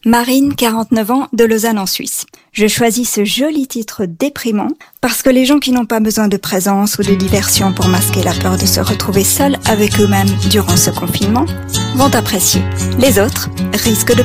Marine, 49 ans, de Lausanne en Suisse. Je choisis ce joli titre déprimant parce que les gens qui n'ont pas besoin de présence ou de diversion pour masquer la peur de se retrouver seuls avec eux-mêmes durant ce confinement vont apprécier. Les autres risquent de